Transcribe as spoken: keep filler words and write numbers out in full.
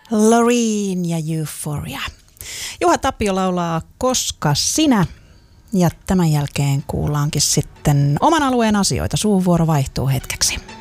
Loreen ja Euphoria. Juha Tapio laulaa Koska sinä. Ja tämän jälkeen kuullaankin sitten oman alueen asioita. Suun vuoro vaihtuu hetkeksi.